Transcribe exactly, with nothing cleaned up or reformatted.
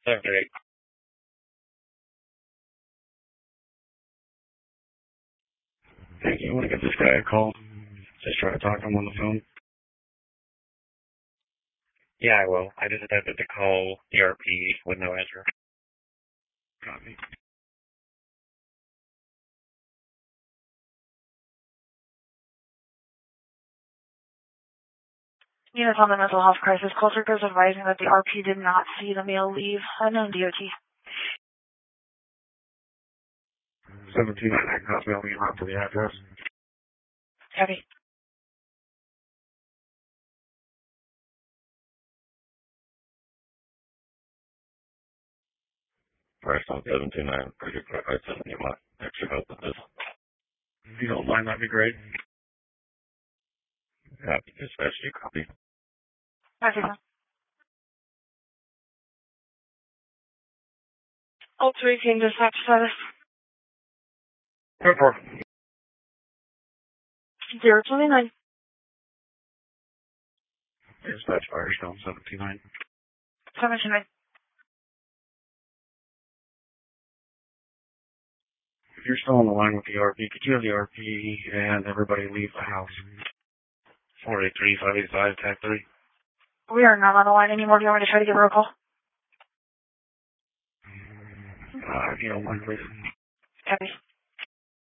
Saturday. Hey, you want to give this guy a call? Just try to talk to him on the phone. Yeah, I will. I just attempted to call E R P with no answer. Copy. Units on the mental health crisis. Call seekers advising that the R P did not see the male leave. Unknown D O T. seventeen ninety-nine Cosmo, you out to the address. Copy. First on seven two nine, Project five five seven, you want extra help with this? If you don't mind, that'd be great. Copy, dispatch, you copy. Copy. All three team dispatch status. Go for it. Zero twenty-nine. Dispatch, Firestone, seventeen nine. Seventy-nine. If you're still on the line with the R P, could you have the R P and everybody leave the house? four eight three, five eight five, tag three. We are not on the line anymore. Do you want me to try to give her a call? Uh, if you don't mind, please. Copy.